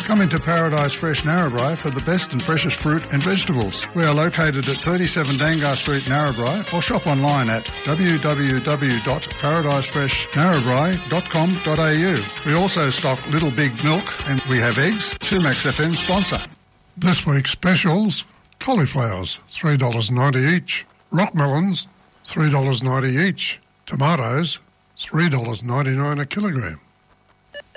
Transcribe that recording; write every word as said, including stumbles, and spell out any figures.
Come into Paradise Fresh Narrabri for the best and freshest fruit and vegetables. We are located at thirty-seven Dangar Street, Narrabri, or shop online at w w w dot paradise fresh narrabri dot com dot a u. We also stock Little Big Milk and we have eggs. Sumax F M sponsor. This week's specials: cauliflowers, three dollars ninety each. Rock melons, three dollars ninety each. Tomatoes, three dollars ninety-nine a kilogram.